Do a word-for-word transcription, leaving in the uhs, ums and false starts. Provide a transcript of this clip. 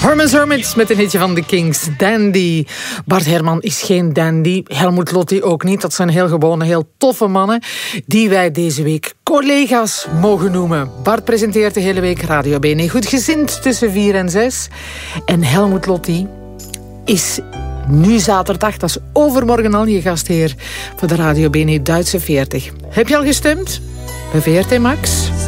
Herman's Hermits met een hitje van de Kings, Dandy. Bart Herman is geen dandy, Helmut Lotti ook niet. Dat zijn heel gewone, heel toffe mannen die wij deze week collega's mogen noemen. Bart presenteert de hele week Radio B N Goedgezind tussen vier en zes. En Helmut Lotti is nu zaterdag, dat is overmorgen al, je gastheer voor de Radio B N Duitse veertig. Heb je al gestemd? Bij V R T Max?